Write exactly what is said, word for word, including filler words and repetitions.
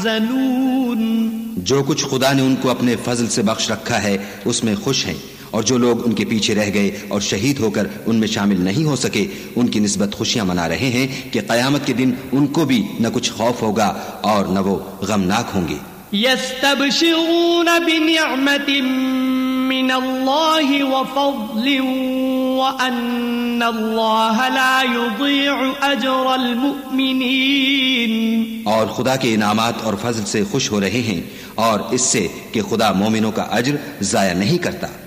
जो कुछ खुदा ने उनको अपने फजल से बख्श रखा है उसमें खुश हैं, और जो लोग उनके पीछे रह गए और शहीद होकर उनमें शामिल नहीं हो सके उनकी निस्बत खुशियां मना रहे हैं कि क़यामत के दिन उनको भी न कुछ खौफ होगा और न वो गमनाक होंगे। यस्तबशिरून बिनिअमतिन मिनल्लाहि व फज़लिन व अन्नल्लाह ला युज़ीअु अजरल मुमिनीन। और खुदा के इनामात और फजल से खुश हो रहे हैं और इससे कि खुदा मोमिनों का अज्र जाया नहीं करता।